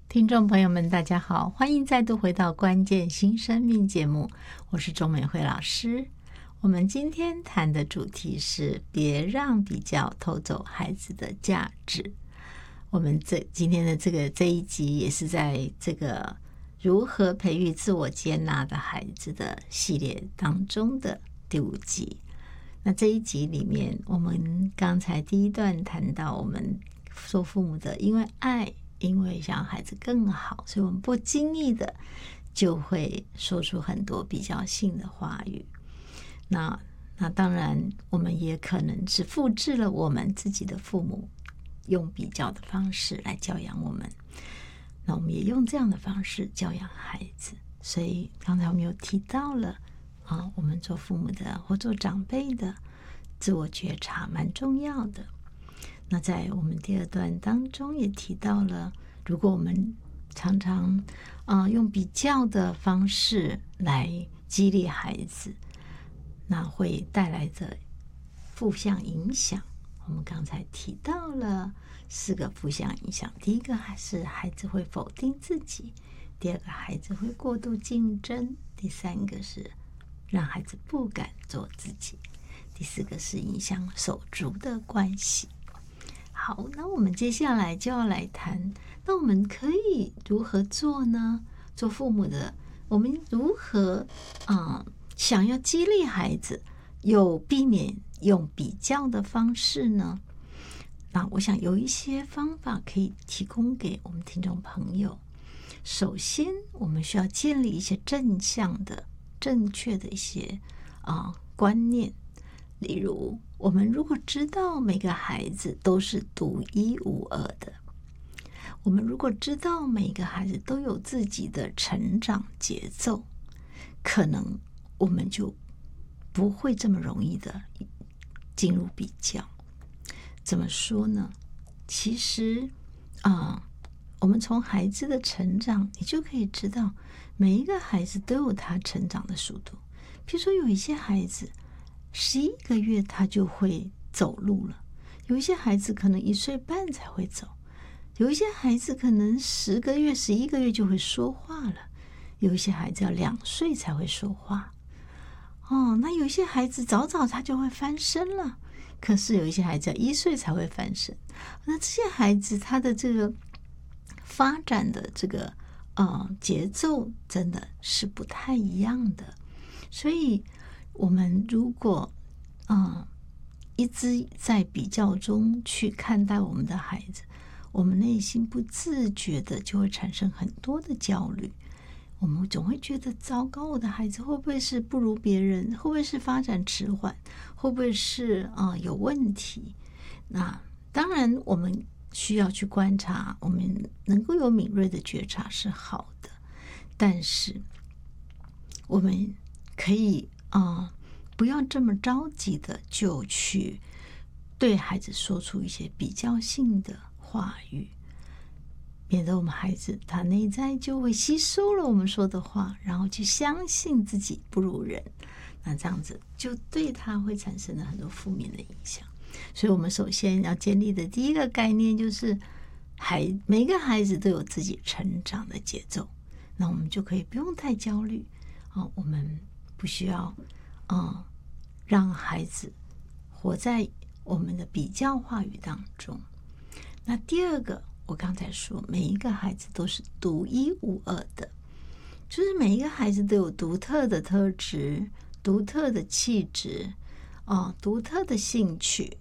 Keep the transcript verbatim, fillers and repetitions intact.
听众朋友们大家好，欢迎再度回到关键新生命节目，我是钟美惠老师。我们今天谈的主题是别让比较偷走孩子的价值。我们这今天的这个这一集也是在这个如何培育自我接纳的孩子的系列当中的第五集。那这一集里面，我们刚才第一段谈到我们做父母的，因为爱，因为想让孩子更好，所以我们不经意的就会说出很多比较性的话语。那那当然，我们也可能是复制了我们自己的父母用比较的方式来教养我们，那我们也用这样的方式教养孩子。所以刚才我们有提到了啊，我们做父母的或做长辈的自我觉察蛮重要的。那在我们第二段当中也提到了，如果我们常常啊、呃、用比较的方式来激励孩子，那会带来的负向影响，我们刚才提到了四个负向影响。第一个还是孩子会否定自己，第二个孩子会过度竞争，第三个是让孩子不敢做自己，第四个是影响手足的关系。好，那我们接下来就要来谈，那我们可以如何做呢？做父母的，我们如何啊、嗯、想要激励孩子，有避免用比较的方式呢？那我想有一些方法可以提供给我们听众朋友。首先，我们需要建立一些正向的、正确的一些啊、呃、观念。例如，我们如果知道每个孩子都是独一无二的，我们如果知道每个孩子都有自己的成长节奏，可能我们就不会这么容易的进入比较。怎么说呢？其实啊、呃，我们从孩子的成长，你就可以知道每一个孩子都有他成长的速度。比如说，有一些孩子十一个月他就会走路了，有一些孩子可能一岁半才会走，有一些孩子可能十个月、十一个月就会说话了，有一些孩子要两岁才会说话。哦，那有一些孩子早早他就会翻身了，可是有一些孩子要一岁才会翻身。那这些孩子他的这个发展的这个呃节奏真的是不太一样的，所以我们如果啊、呃、一直在比较中去看待我们的孩子，我们内心不自觉的就会产生很多的焦虑。我们总会觉得糟糕，我的孩子会不会是不如别人，会不会是发展迟缓，会不会是啊、呃、有问题。那当然我们需要去观察，我们能够有敏锐的觉察是好的，但是我们可以啊、呃，不要这么着急的就去对孩子说出一些比较性的话语，免得我们孩子他内在就会吸收了我们说的话，然后去相信自己不如人，那这样子就对他会产生了很多负面的影响。所以我们首先要建立的第一个概念就是孩每个孩子都有自己成长的节奏，那我们就可以不用太焦虑、哦、我们不需要、嗯、让孩子活在我们的比较话语当中。那第二个，我刚才说每一个孩子都是独一无二的，就是每一个孩子都有独特的特质、独特的气质、哦、独特的兴趣，